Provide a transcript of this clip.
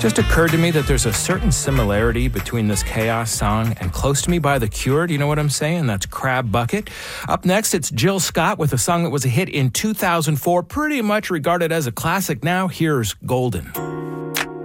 Just occurred to me that there's a certain similarity between this Chaos song and Close to Me by The Cure. Do you know what I'm saying? That's Crab Bucket. Up next, it's Jill Scott with a song that was a hit in 2004, pretty much regarded as a classic now. Here's Golden.